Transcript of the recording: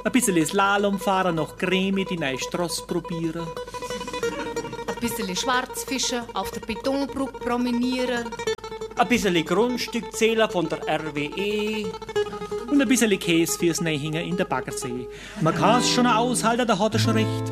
Ein bisschen Slalom fahren, nach Creme die neue Strasse probieren. Ein bisschen Schwarzfischen, auf der Betonbrücke promenieren. Ein bisschen Grundstück zählen von der RWE. Und ein bisschen Käse fürs Nähingen in der Baggersee. Man kann es schon aushalten, da hat er schon recht.